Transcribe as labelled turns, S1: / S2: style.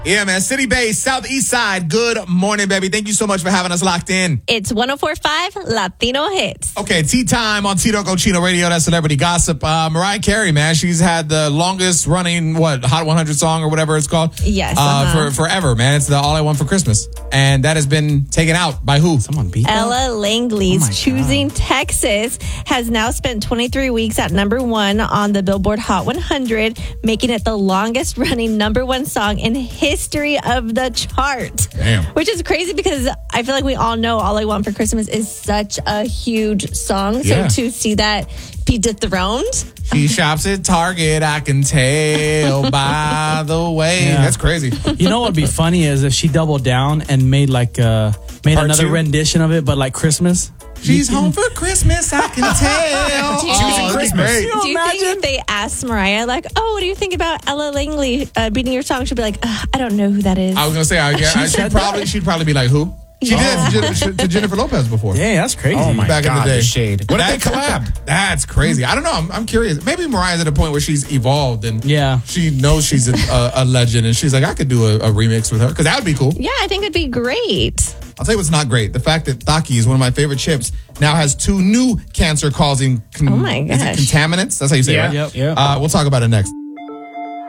S1: Yeah, man. City based, Southeast Side. Good morning, baby. Thank you so much for having us locked in.
S2: It's 104.5 Latino Hits.
S1: Okay, tea time on Tito Cochino Radio. That's celebrity gossip. Mariah Carey, man. She's had the longest running, Hot 100 song or whatever it's called.
S2: Yes.
S1: For forever, man. It's the All I Want for Christmas. And that has been taken out by who?
S3: Someone beat that?
S2: Ella Langley's
S3: God.
S2: Choosing Texas has now spent 23 weeks at number one on the Billboard Hot 100, making it the longest running number one song in history of the chart.
S1: Damn.
S2: Which is crazy because I feel like we all know All I Want for Christmas is such a huge song.
S1: Yeah.
S2: So to see that be dethroned.
S1: She shops at Target, I can tell by the way.
S3: Yeah.
S1: That's crazy.
S3: You know what would be funny is if she doubled down and made another
S1: two?
S3: rendition of it, but like Christmas.
S1: She's home for Christmas, I can tell.
S2: Choosing
S1: Christmas.
S2: Do you think if they asked Mariah, like, oh, what do you think about Ella Langley beating your song? She'd be like, I don't know who that is.
S1: I was going to say, she'd probably be like, who? She did to Jennifer Lopez before.
S3: Yeah, that's crazy.
S4: Oh my
S1: Back in
S4: God,
S1: the day.
S4: the shade. What if they collab?
S1: That's crazy. I don't know. I'm curious. Maybe Mariah's at a point where she's evolved and
S3: Yeah.
S1: she knows she's a legend and she's like, I could do a remix with her because that would be cool.
S2: Yeah, I think it'd be great.
S1: I'll tell you what's not great. The fact that Takis, one of my favorite chips, now has 2 new cancer-causing
S2: Oh my gosh.
S1: contaminants. That's how you say it, right?
S3: Yep.
S1: We'll talk about it next.